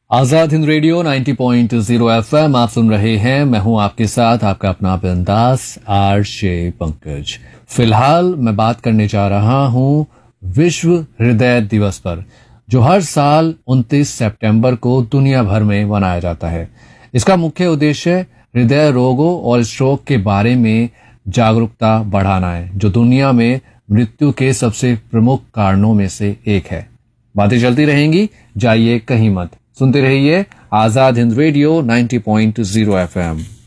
Azad Hind radio 90.0 FM आप सुन रहे हैं। मैं हूं आपके साथ आपका अपना बिंदास आरजे पंकज। फिलहाल मैं बात करने जा रहा हूं विश्व हृदय दिवस पर, जो हर साल 29 सितंबर को दुनिया भर में मनाया जाता है। इसका मुख्य उद्देश्य हृदय रोगों और स्ट्रोक के बारे में जागरूकता बढ़ाना है, जो दुनिया में मृत्यु के सबसे प्रमुख कारणों में से एक है। बातें चलती रहेंगी, जाइए कहीं मत, सुनते रहिए आजाद हिंद रेडियो 90.0 एफएम।